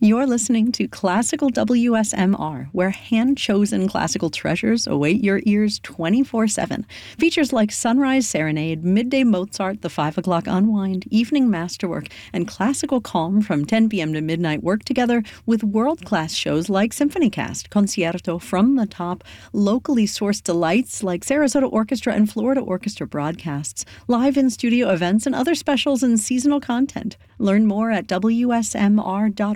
You're listening to Classical WSMR, where hand-chosen classical treasures await your ears 24/7. Features like Sunrise Serenade, Midday Mozart, the 5 o'clock Unwind, Evening Masterwork, and Classical Calm from 10 p.m. to midnight work together with world-class shows like SymphonyCast, Concerto, From the Top, locally sourced delights like Sarasota Orchestra and Florida Orchestra broadcasts, live in-studio events, and other specials and seasonal content. Learn more at WSMR.org.